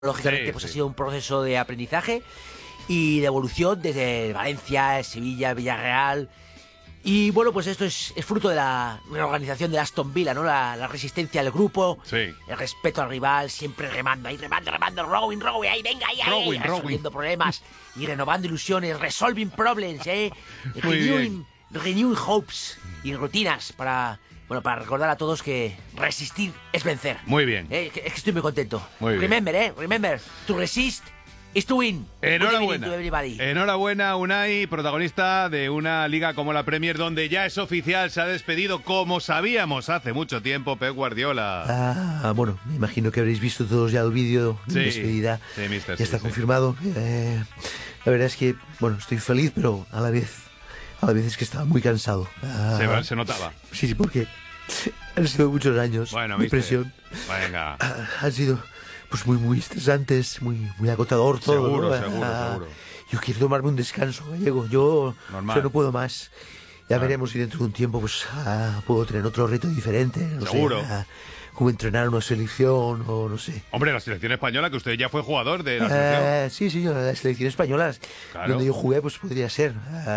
lógicamente pues ha sido un proceso de aprendizaje y de evolución desde Valencia, Sevilla, Villarreal. Y bueno, pues esto es fruto de la organización de Aston Villa, ¿no? La resistencia del grupo, el respeto al rival, siempre remando, rowing, ahí, venga, ahí, resolviendo problemas y renovando ilusiones, resolving problems, renewing hopes y rutinas para recordar a todos que resistir es vencer. Muy bien. Es que estoy muy contento. Muy bien. Remember, to resist is to win. Enhorabuena, Unai, protagonista de una liga como la Premier, donde ya es oficial, se ha despedido, como sabíamos hace mucho tiempo, Pep Guardiola. Bueno, me imagino que habréis visto todos ya el vídeo de despedida. Sí, mister. Ya está confirmado. La verdad es que, bueno, estoy feliz, pero a la vez es que estaba muy cansado. Se notaba. Sí, porque han sido muchos años de presión. Venga. Han sido pues muy estresantes, muy agotador todo. Seguro. Yo quiero tomarme un descanso, Gallego. Yo no puedo más. Ya veremos si dentro de un tiempo pues puedo tener otro reto diferente. Seguro. Como entrenar una selección o no sé. Hombre, la selección española, que usted ya fue jugador de la selección. Sí, la selección española, donde yo jugué, pues podría ser.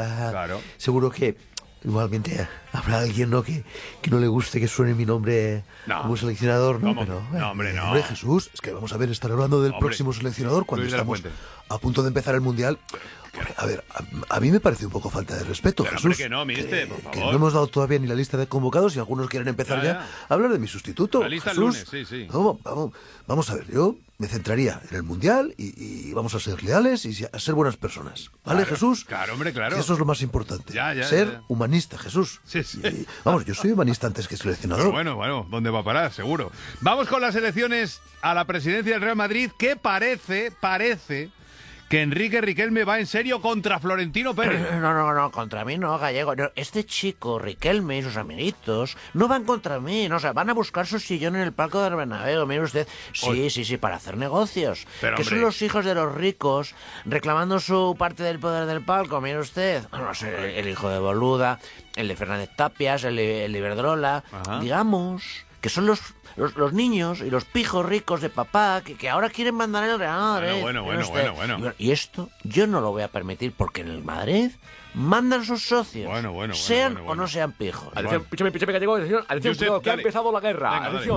Seguro que igualmente habrá alguien que no le guste que suene mi nombre como seleccionador, ¿no? ¿Cómo? Pero, Hombre, no. Hombre, Jesús, es que vamos a ver, estar hablando del próximo seleccionador cuando estamos a punto de empezar el Mundial. A ver, a mí me parece un poco falta de respeto, pero Jesús. Que no, mister, por favor. Que no hemos dado todavía ni la lista de convocados y algunos quieren empezar ya a hablar de mi sustituto. La lista Jesús. el lunes, sí. Vamos a ver, yo me centraría en el Mundial y vamos a ser leales y a ser buenas personas. ¿Vale, Jesús? Claro, hombre, claro. Eso es lo más importante. Ser humanista, Jesús. Sí. Vamos, yo soy humanista antes que seleccionador. Bueno, ¿dónde va a parar? Seguro. Vamos con las elecciones a la presidencia del Real Madrid, que parece que Enrique Riquelme va en serio contra Florentino Pérez. No, contra mí no, Gallego. No, este chico, Riquelme y sus amiguitos, no van contra mí, no, o sea, van a buscar su sillón en el palco del Bernabéu, mire usted. Sí, para hacer negocios. Pero, que son los hijos de los ricos reclamando su parte del poder del palco, mire usted. No sé, el hijo de Boluda, el de Fernández Tapias, el de Iberdrola, digamos, que son los niños y los pijos ricos de papá que ahora quieren mandar el Real Madrid. Bueno. Y esto yo no lo voy a permitir porque en el Madrid mandan sus socios. Sean o no sean pijos. Atención, píchame, Gallego. Atención, cuidado, que ha empezado la guerra. Venga, atención.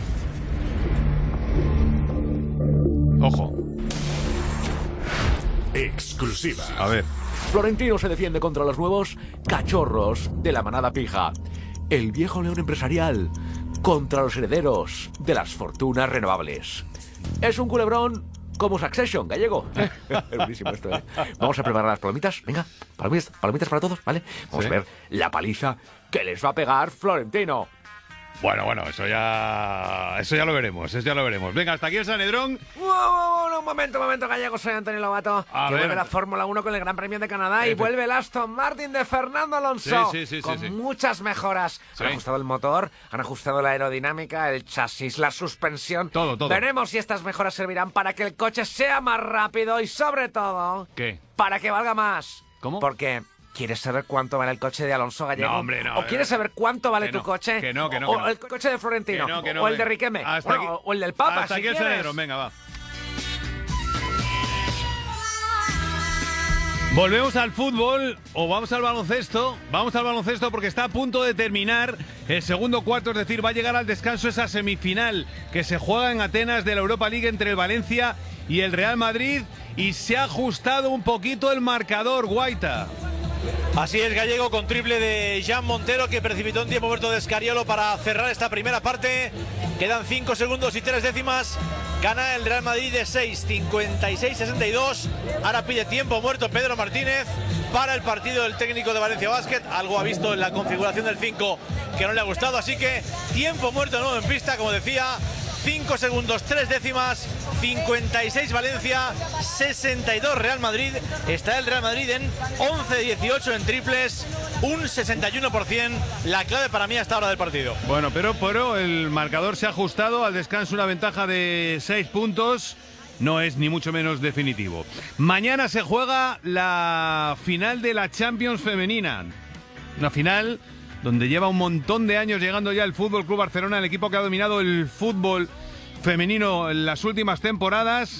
Ojo. Exclusiva. A ver. Florentino se defiende contra los nuevos cachorros de la manada pija. El viejo león empresarial contra los herederos de las fortunas renovables. Es un culebrón como Succession, Gallego. Es buenísimo esto, ¿eh? Vamos a preparar las palomitas. Venga, palomitas para todos, ¿vale? Vamos a ver la paliza que les va a pegar Florentino. Bueno, eso ya lo veremos, Venga, hasta aquí el Sanedrón. Un momento, Gallego, soy Antonio Lobato. Vuelve la Fórmula 1 con el Gran Premio de Canadá y vuelve el Aston Martin de Fernando Alonso. Sí. Con muchas mejoras. Han ajustado el motor, han ajustado la aerodinámica, el chasis, la suspensión. Todo. Veremos si estas mejoras servirán para que el coche sea más rápido y, sobre todo, ¿qué? Para que valga más. ¿Cómo? Porque... ¿quieres saber cuánto vale el coche de Alonso, Gallego? No, hombre, no. ¿O quieres saber cuánto vale tu coche? Que no. O el coche de Florentino. Que no, o el de Riquelme. O el del Papa, hasta si aquí el quieres. Sanedrón, venga, va. Volvemos al fútbol o vamos al baloncesto. Vamos al baloncesto porque está a punto de terminar el segundo cuarto, es decir, va a llegar al descanso esa semifinal que se juega en Atenas de la Europa League entre el Valencia y el Real Madrid y se ha ajustado un poquito el marcador, Guaita. Así es, Gallego, con triple de Jan Montero, que precipitó en tiempo muerto de Escariolo para cerrar esta primera parte. Quedan 5 segundos y 3 décimas. Gana el Real Madrid de 6, 56-62. Ahora pide tiempo muerto Pedro Martínez para el partido del técnico de Valencia Basket. Algo ha visto en la configuración del 5 que no le ha gustado. Así que tiempo muerto de nuevo en pista, como decía. 5 segundos, 3 décimas, 56 Valencia, 62 Real Madrid. Está el Real Madrid en 11-18 en triples, un 61%, la clave para mí hasta ahora del partido. Bueno, pero el marcador se ha ajustado al descanso, una ventaja de 6 puntos. No es ni mucho menos definitivo. Mañana se juega la final de la Champions femenina. Una final donde lleva un montón de años llegando ya el Fútbol Club Barcelona, el equipo que ha dominado el fútbol femenino en las últimas temporadas.